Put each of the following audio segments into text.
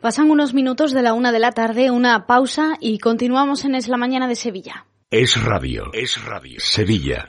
Pasan unos minutos de la 1 de la tarde, una pausa y continuamos en Es la Mañana de Sevilla. Es Radio. Sevilla.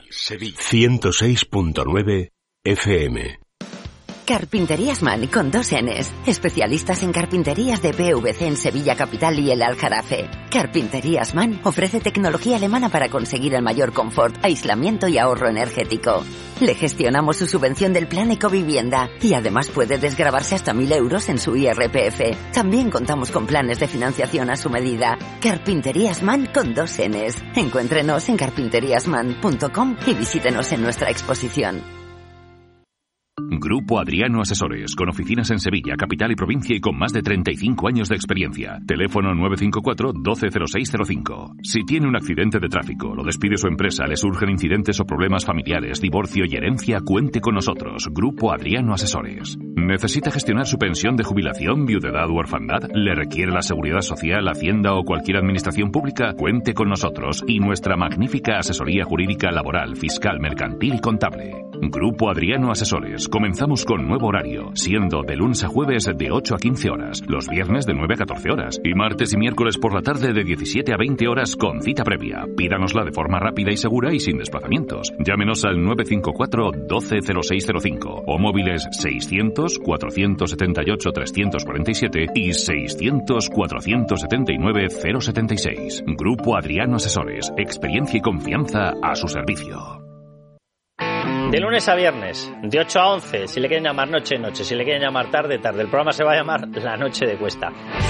106.9 FM. Carpinterías Man con 2 Ns. Especialistas en carpinterías de PVC en Sevilla Capital y el Aljarafe. Carpinterías Man ofrece tecnología alemana para conseguir el mayor confort, aislamiento y ahorro energético. Le gestionamos su subvención del Plan Ecovivienda y además puede desgravarse hasta 1.000 euros en su IRPF. También contamos con planes de financiación a su medida. Carpinterías Man con 2 Ns. Encuéntrenos en carpinteriasman.com y visítenos en nuestra exposición. Grupo Adriano Asesores, con oficinas en Sevilla, capital y provincia y con más de 35 años de experiencia. Teléfono 954-120605. Si tiene un accidente de tráfico, lo despide su empresa, le surgen incidentes o problemas familiares, divorcio y herencia, cuente con nosotros. Grupo Adriano Asesores. ¿Necesita gestionar su pensión de jubilación, viudedad u orfandad? ¿Le requiere la Seguridad Social, Hacienda o cualquier administración pública? Cuente con nosotros y nuestra magnífica asesoría jurídica, laboral, fiscal, mercantil y contable. Grupo Adriano Asesores. Comenzamos con nuevo horario, siendo de lunes a jueves de 8 a 15 horas, los viernes de 9 a 14 horas y martes y miércoles por la tarde de 17 a 20 horas con cita previa. Pídanosla de forma rápida y segura y sin desplazamientos. Llámenos al 954-120605 o móviles 600-478-347 y 600-479-076. Grupo Adriano Asesores. Experiencia y confianza a su servicio. De lunes a viernes, de 8 a 11, si le quieren llamar noche, si le quieren llamar tarde. El programa se va a llamar La Noche de Cuesta.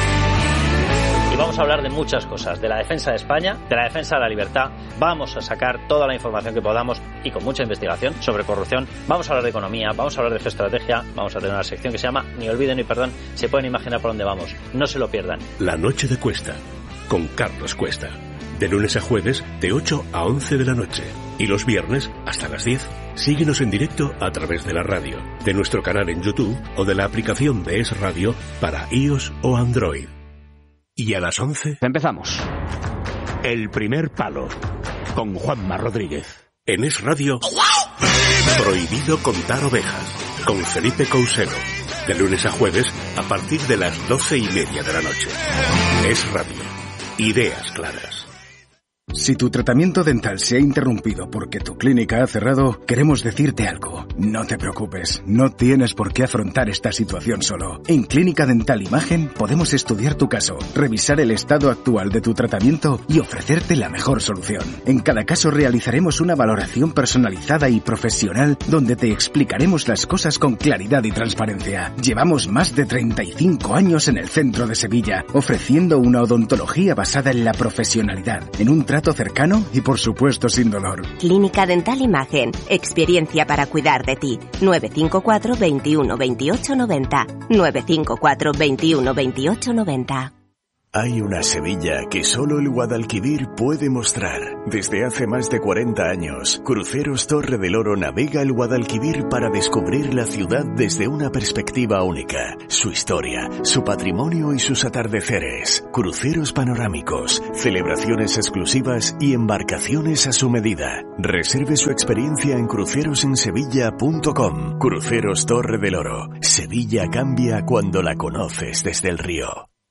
Y vamos a hablar de muchas cosas, de la defensa de España, de la defensa de la libertad. Vamos a sacar toda la información que podamos y con mucha investigación sobre corrupción. Vamos a hablar de economía, vamos a hablar de geoestrategia, vamos a tener una sección que se llama Ni olviden ni perdón. Se pueden imaginar por dónde vamos, no se lo pierdan. La Noche de Cuesta, con Carlos Cuesta. De lunes a jueves, de 8 a 11 de la noche. Y los viernes, hasta las 10. Síguenos en directo a través de la radio, de nuestro canal en YouTube o de la aplicación de Es Radio para iOS o Android. Y a las 11... Empezamos. El primer palo, con Juanma Rodríguez. En Es Radio, Prohibido contar ovejas, con Felipe Couselo. De lunes a jueves, a partir de las 12:30 de la noche. Es Radio. Ideas claras. Si tu tratamiento dental se ha interrumpido porque tu clínica ha cerrado, queremos decirte algo. No te preocupes, no tienes por qué afrontar esta situación solo. En Clínica Dental Imagen podemos estudiar tu caso, revisar el estado actual de tu tratamiento y ofrecerte la mejor solución. En cada caso realizaremos una valoración personalizada y profesional donde te explicaremos las cosas con claridad y transparencia. Llevamos más de 35 años en el centro de Sevilla, ofreciendo una odontología basada en la profesionalidad, en un trato cercano y por supuesto sin dolor. Clínica Dental Imagen, experiencia para cuidar de ti. 954 21 28 90. 954 21 28 90. Hay una Sevilla que solo el Guadalquivir puede mostrar. Desde hace más de 40 años, Cruceros Torre del Oro navega el Guadalquivir para descubrir la ciudad desde una perspectiva única. Su historia, su patrimonio y sus atardeceres. Cruceros panorámicos, celebraciones exclusivas y embarcaciones a su medida. Reserve su experiencia en crucerosensevilla.com. Cruceros Torre del Oro. Sevilla cambia cuando la conoces desde el río.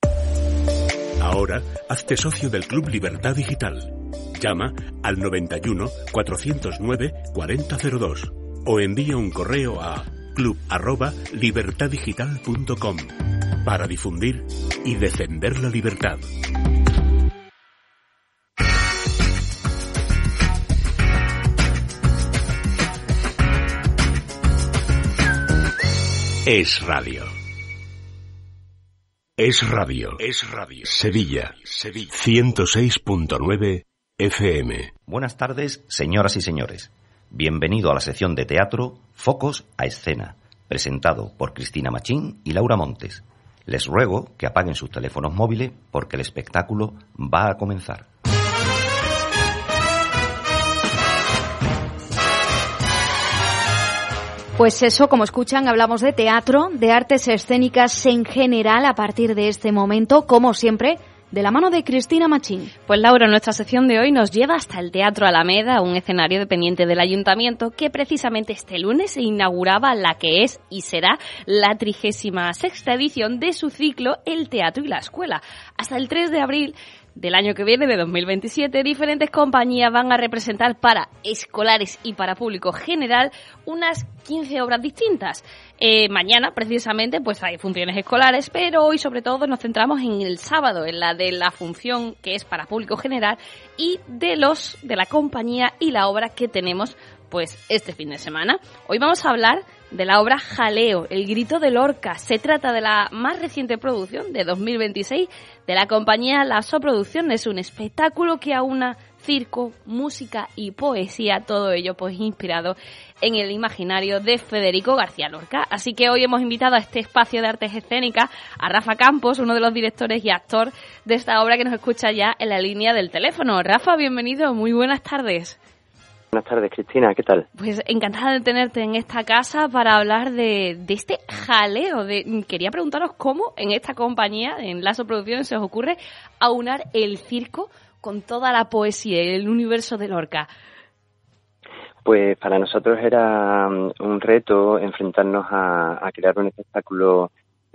Ahora, hazte socio del Club Libertad Digital. Llama al 91 409 4002 o envía un correo a club@libertaddigital.com para difundir y defender la libertad. Es Radio. Es Radio. Sevilla. 106.9 FM. Buenas tardes, señoras y señores. Bienvenido a la sección de teatro Focos a Escena, presentado por Cristina Machín y Laura Montes. Les ruego que apaguen sus teléfonos móviles porque el espectáculo va a comenzar. Pues eso, como escuchan, hablamos de teatro, de artes escénicas en general a partir de este momento, como siempre, de la mano de Cristina Machín. Pues Laura, nuestra sección de hoy nos lleva hasta el Teatro Alameda, un escenario dependiente del Ayuntamiento que precisamente este lunes se inauguraba la que es y será la 36ª edición de su ciclo El Teatro y la Escuela. Hasta el 3 de abril del año que viene, de 2027, diferentes compañías van a representar para escolares y para público general unas 15 obras distintas. Mañana, precisamente, pues hay funciones escolares, pero hoy sobre todo nos centramos en el sábado, en la de la función que es para público general y de la compañía y la obra que tenemos pues este fin de semana. Hoy vamos a hablar de la obra Jaleo, El grito de Lorca. Se trata de la más reciente producción de 2026 de la compañía Lasso Producciones, un espectáculo que aúna circo, música y poesía, todo ello pues inspirado en el imaginario de Federico García Lorca. Así que hoy hemos invitado a este espacio de artes escénicas a Rafa Campos, uno de los directores y actor de esta obra, que nos escucha ya en la línea del teléfono. Rafa, bienvenido, muy buenas tardes. Buenas tardes, Cristina, ¿qué tal? Pues encantada de tenerte en esta casa para hablar de este jaleo. Quería preguntaros cómo en esta compañía, en Lasso Producciones, se os ocurre aunar el circo con toda la poesía y el universo de Lorca. Pues para nosotros era un reto enfrentarnos a crear un espectáculo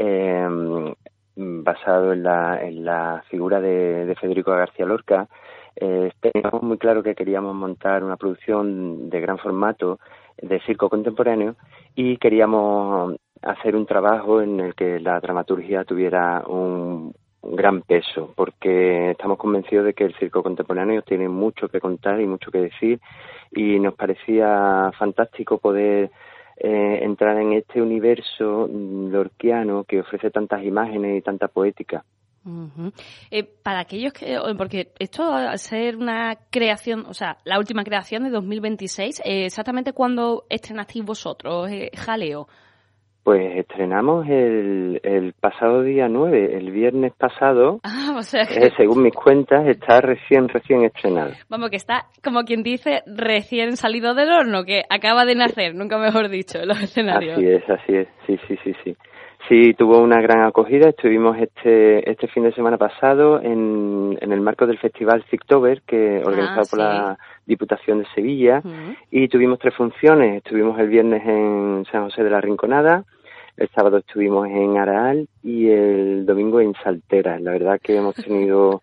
basado en la figura de Federico García Lorca. Teníamos muy claro que queríamos montar una producción de gran formato de circo contemporáneo y queríamos hacer un trabajo en el que la dramaturgia tuviera un gran peso, porque estamos convencidos de que el circo contemporáneo tiene mucho que contar y mucho que decir, y nos parecía fantástico poder entrar en este universo lorquiano que ofrece tantas imágenes y tanta poética. Uh-huh. Para aquellos que... Porque esto, al ser una creación, o sea, la última creación de 2026, ¿exactamente cuándo estrenasteis vosotros, Jaleo? Pues estrenamos el pasado día 9, el viernes pasado. O sea que... según mis cuentas, está recién estrenado. Vamos, que está, como quien dice, recién salido del horno, que acaba de nacer, nunca mejor dicho, en los escenarios. Así es, sí. Sí, tuvo una gran acogida. Estuvimos este fin de semana pasado en el marco del Festival Circtober, que organizado por la Diputación de Sevilla, y tuvimos 3 funciones. Estuvimos el viernes en San José de la Rinconada, el sábado estuvimos en Araal y el domingo en Salteras. La verdad que hemos tenido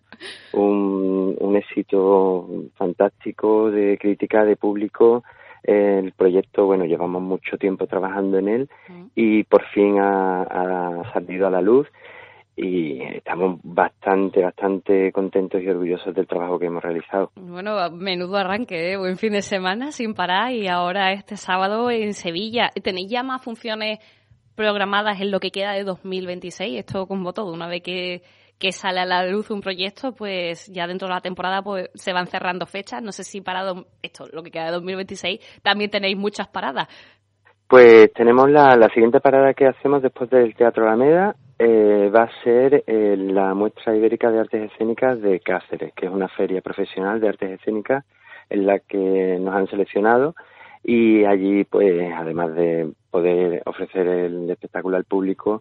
un éxito fantástico de crítica, de público. El proyecto, bueno, llevamos mucho tiempo trabajando en él y por fin ha salido a la luz y estamos bastante contentos y orgullosos del trabajo que hemos realizado. Bueno, menudo arranque, buen fin de semana sin parar, y ahora este sábado en Sevilla. ¿Tenéis ya más funciones programadas en lo que queda de 2026? Esto como todo, una vez que sale a la luz un proyecto, pues ya dentro de la temporada pues se van cerrando fechas. No sé si para lo que queda de 2026 también tenéis muchas paradas. Pues tenemos la siguiente parada que hacemos después del Teatro Alameda, va a ser la Muestra Ibérica de Artes Escénicas de Cáceres, que es una feria profesional de artes escénicas en la que nos han seleccionado, y allí pues además de poder ofrecer el espectáculo al público,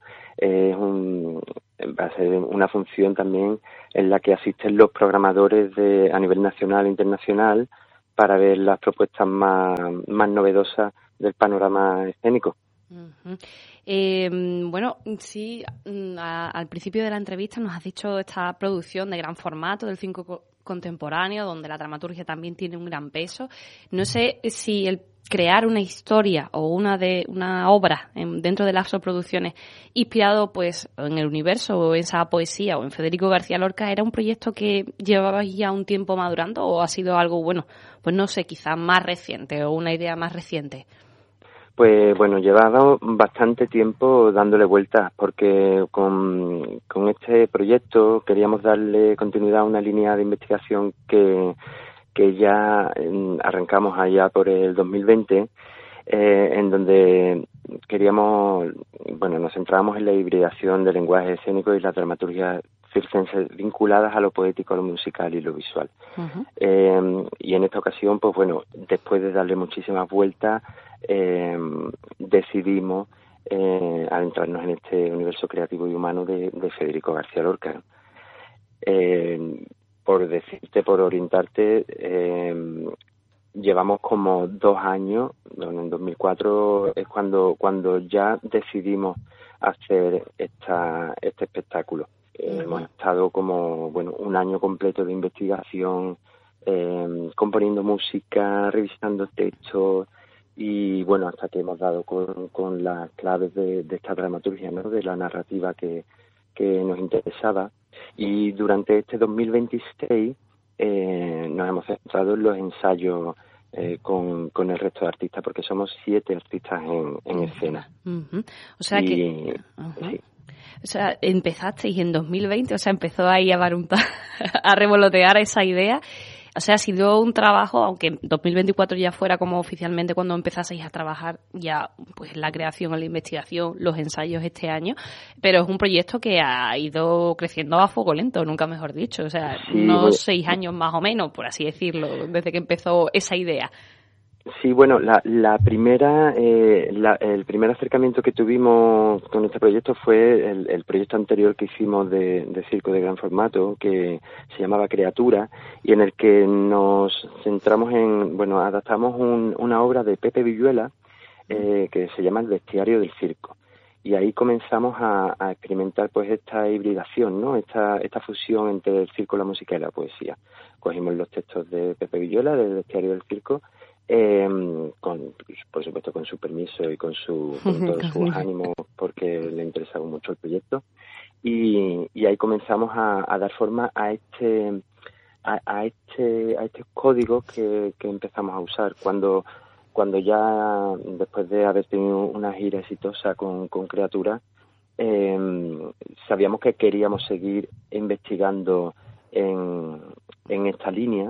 va a ser una función también en la que asisten los programadores a nivel nacional e internacional para ver las propuestas más novedosas del panorama escénico. Uh-huh. Bueno, sí, al principio de la entrevista nos has dicho esta producción de gran formato del circo contemporáneo, donde la dramaturgia también tiene un gran peso. No sé si el crear una historia o una obra dentro de Lasso Producciones inspirado pues en el universo o en esa poesía o en Federico García Lorca era un proyecto que llevabais ya un tiempo madurando, o ha sido algo, bueno, pues no sé, quizás más reciente o una idea más reciente. Pues bueno, llevaba bastante tiempo dándole vueltas, porque con este proyecto queríamos darle continuidad a una línea de investigación que ya arrancamos allá por el 2020, en donde nos centrábamos en la hibridación del lenguaje escénico y la dramaturgia circense vinculadas a lo poético, a lo musical y lo visual. Uh-huh. Y en esta ocasión, pues bueno, después de darle muchísimas vueltas, decidimos adentrarnos en este universo creativo y humano de Federico García Lorca. por decirte, por orientarte, llevamos como 2 años, bueno, en 2004 es cuando ya decidimos hacer este espectáculo. Hemos estado como, bueno, 1 año completo de investigación, componiendo música, revisando textos, y bueno, hasta que hemos dado con las claves de esta dramaturgia, ¿no? De la narrativa que nos interesaba. Y durante este 2026 nos hemos centrado en los ensayos con el resto de artistas, porque somos 7 artistas en escena. O sea que... Sí. O sea, empezasteis en 2020, o sea, empezó ahí a revolotear esa idea. O sea, ha sido un trabajo, aunque en 2024 ya fuera como oficialmente cuando empezaseis a trabajar ya pues la creación, la investigación, los ensayos este año, pero es un proyecto que ha ido creciendo a fuego lento, nunca mejor dicho. O sea, sí, unos 6 años más o menos, por así decirlo, desde que empezó esa idea. Sí, bueno, el primer acercamiento que tuvimos con este proyecto fue el proyecto anterior que hicimos de circo de gran formato, que se llamaba Criatura, y en el que nos centramos adaptamos una obra de Pepe Villuela que se llama El bestiario del circo. Y ahí comenzamos a experimentar pues esta hibridación, ¿no? Esta fusión entre el circo, la música y la poesía. Cogimos los textos de Pepe Villuela, del bestiario del circo, por supuesto con su permiso y con todos sus ánimos, porque le interesaba mucho el proyecto, y ahí comenzamos a dar forma a este código que empezamos a usar cuando ya, después de haber tenido una gira exitosa con Criatura, sabíamos que queríamos seguir investigando en esta línea.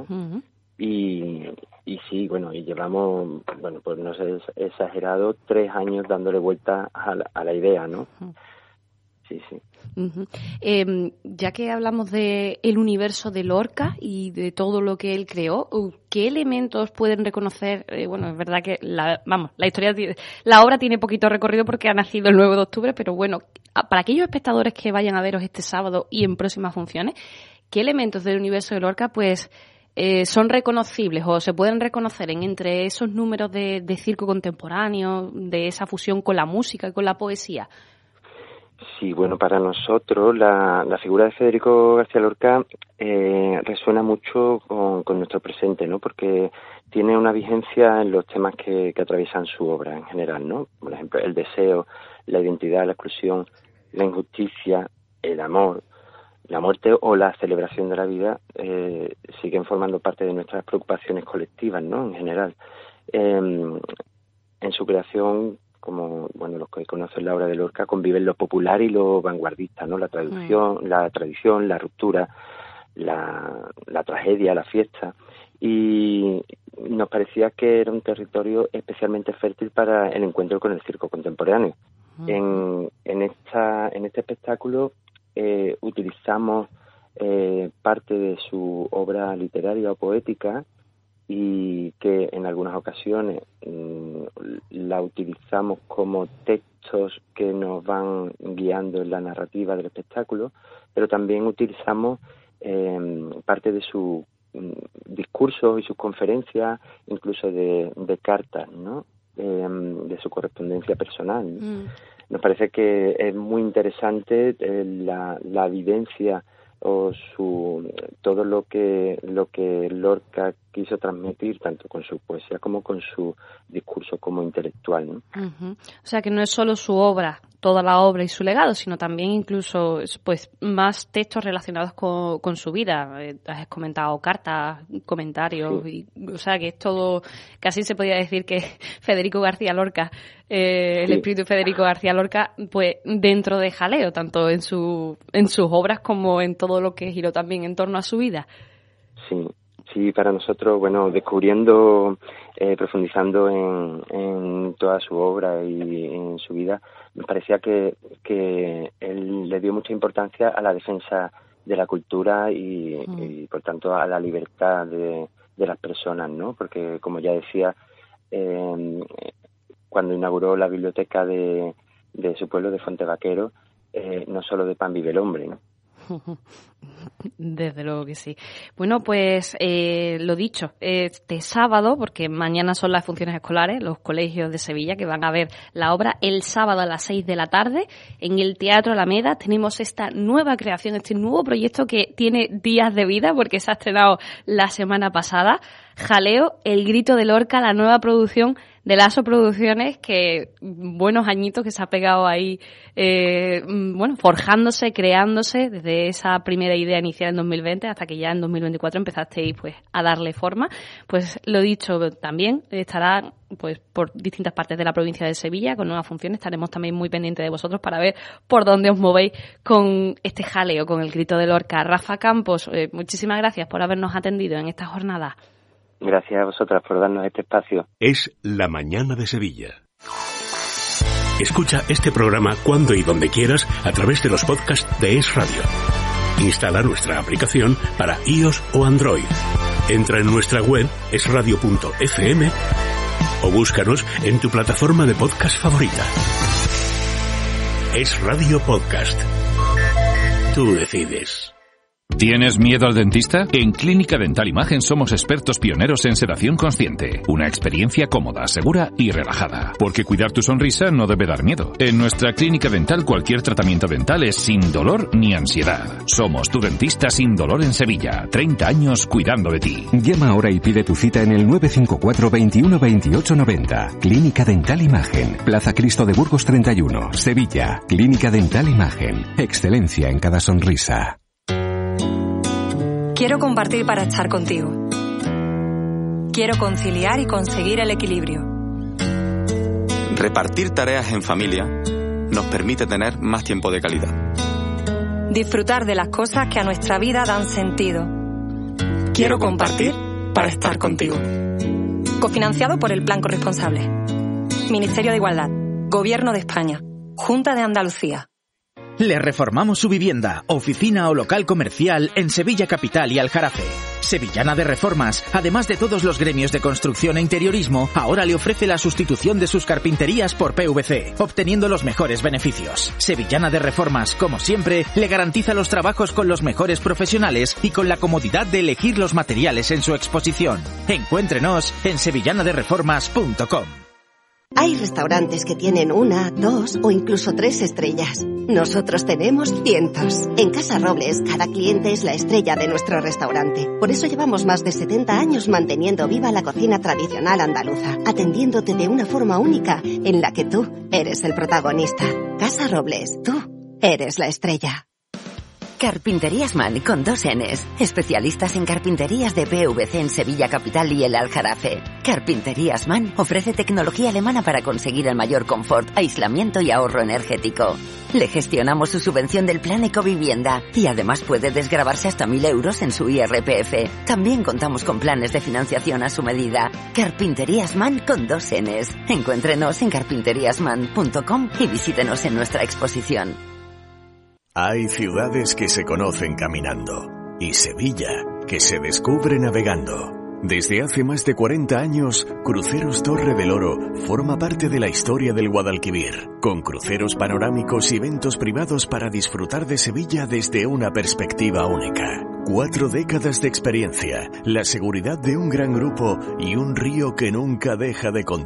Y sí, bueno, y llevamos, bueno, pues no sé, exagerado, 3 años dándole vuelta a la idea, ¿no? Sí. Ya que hablamos de el universo de Lorca y de todo lo que él creó, ¿qué elementos pueden reconocer? Bueno, es verdad que la obra tiene poquito recorrido porque ha nacido el 9 de octubre, pero bueno, para aquellos espectadores que vayan a veros este sábado y en próximas funciones, ¿qué elementos del universo de Lorca, pues, son reconocibles o se pueden reconocer entre esos números de circo contemporáneo, de esa fusión con la música y con la poesía? Sí, bueno, para nosotros la figura de Federico García Lorca resuena mucho con nuestro presente, ¿no? Porque tiene una vigencia en los temas que atraviesan su obra en general, ¿no? Por ejemplo, el deseo, la identidad, la exclusión, la injusticia, el amor, la muerte o la celebración de la vida siguen formando parte de nuestras preocupaciones colectivas, ¿no? En general. En su creación, como bueno, los que conocen la obra de Lorca, conviven lo popular y lo vanguardista, ¿no? La tradición, la ruptura, la tragedia, la fiesta. Y nos parecía que era un territorio especialmente fértil para el encuentro con el circo contemporáneo. En este espectáculo utilizamos parte de su obra literaria o poética, y que en algunas ocasiones la utilizamos como textos que nos van guiando en la narrativa del espectáculo, pero también utilizamos parte de su discursos y sus conferencias, incluso de cartas, ¿no? De su correspondencia personal, ¿no? Nos parece que es muy interesante la vivencia o todo lo que Lorca quiso transmitir, tanto con su poesía como con su discurso como intelectual, ¿no? O sea, que no es solo su obra, toda la obra y su legado, sino también incluso pues más textos relacionados con su vida. Has comentado cartas, comentarios, sí. O sea, que es todo, casi se podría decir que Federico García Lorca, el espíritu de Federico García Lorca, pues dentro de Jaleo, tanto en sus obras como en todo lo que giró también en torno a su vida. Sí, para nosotros, bueno, descubriendo, profundizando en toda su obra y en su vida, me parecía que él le dio mucha importancia a la defensa de la cultura y por tanto, a la libertad de las personas, ¿no? Porque, como ya decía, cuando inauguró la biblioteca de su pueblo, de Fuente Vaquero, no solo de pan vive el hombre, ¿no? Desde luego que sí. Bueno, pues lo dicho, este sábado, porque mañana son las funciones escolares, los colegios de Sevilla que van a ver la obra el sábado a las 6 de la tarde en el Teatro Alameda. Tenemos esta nueva creación, este nuevo proyecto que tiene días de vida porque se ha estrenado la semana pasada. Jaleo, El grito de Lorca, la nueva producción de Lasso Producciones, que buenos añitos que se ha pegado ahí, forjándose, creándose desde esa primera idea inicial en 2020 hasta que ya en 2024 empezasteis pues a darle forma. Pues lo dicho, también estará pues por distintas partes de la provincia de Sevilla con nuevas funciones. Estaremos también muy pendientes de vosotros para ver por dónde os movéis con este jaleo, con El grito de Lorca. Rafa Campos, muchísimas gracias por habernos atendido en esta jornada. Gracias a vosotras por darnos este espacio. Es La Mañana de Sevilla. Escucha este programa cuando y donde quieras a través de los podcasts de Es Radio. Instala nuestra aplicación para iOS o Android. Entra en nuestra web esradio.fm o búscanos en tu plataforma de podcast favorita. Es Radio Podcast. Tú decides. ¿Tienes miedo al dentista? En Clínica Dental Imagen somos expertos pioneros en sedación consciente. Una experiencia cómoda, segura y relajada. Porque cuidar tu sonrisa no debe dar miedo. En nuestra clínica dental cualquier tratamiento dental es sin dolor ni ansiedad. Somos tu dentista sin dolor en Sevilla. 30 años cuidando de ti. Llama ahora y pide tu cita en el 954 21 28 90. Clínica Dental Imagen. Plaza Cristo de Burgos 31, Sevilla. Clínica Dental Imagen. Excelencia en cada sonrisa. Quiero compartir para estar contigo. Quiero conciliar y conseguir el equilibrio. Repartir tareas en familia nos permite tener más tiempo de calidad. Disfrutar de las cosas que a nuestra vida dan sentido. Quiero compartir para estar contigo. Cofinanciado por el Plan Corresponsable. Ministerio de Igualdad. Gobierno de España. Junta de Andalucía. Le reformamos su vivienda, oficina o local comercial en Sevilla Capital y Aljarafe. Sevillana de Reformas, además de todos los gremios de construcción e interiorismo, ahora le ofrece la sustitución de sus carpinterías por PVC, obteniendo los mejores beneficios. Sevillana de Reformas, como siempre, le garantiza los trabajos con los mejores profesionales y con la comodidad de elegir los materiales en su exposición. Encuéntrenos en sevillanadereformas.com. Hay restaurantes que tienen 1, 2 o incluso 3 estrellas. Nosotros tenemos cientos. En Casa Robles, cada cliente es la estrella de nuestro restaurante. Por eso llevamos más de 70 años manteniendo viva la cocina tradicional andaluza, atendiéndote de una forma única en la que tú eres el protagonista. Casa Robles, tú eres la estrella. Carpinterías Man con 2 Ns. Especialistas en carpinterías de PVC en Sevilla Capital y el Aljarafe. Carpinterías Man ofrece tecnología alemana para conseguir el mayor confort, aislamiento y ahorro energético. Le gestionamos su subvención del Plan Ecovivienda y además puede desgravarse hasta 1.000 euros en su IRPF. También contamos con planes de financiación a su medida. Carpinterías Man con 2 Ns. Encuéntrenos en carpinteriasman.com y visítenos en nuestra exposición. Hay ciudades que se conocen caminando y Sevilla que se descubre navegando. Desde hace más de 40 años, Cruceros Torre del Oro forma parte de la historia del Guadalquivir, con cruceros panorámicos y eventos privados para disfrutar de Sevilla desde una perspectiva única. 4 décadas de experiencia, la seguridad de un gran grupo y un río que nunca deja de contar